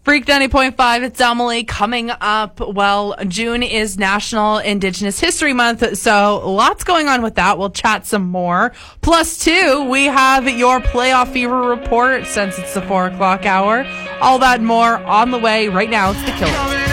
Freak 90.5, it's Emily. Coming up, well, June is National Indigenous History Month, so lots going on with that. We'll chat some more. Plus, too, we have your playoff fever report since it's the 4 o'clock hour. All that and more on the way right now. It's The Killers.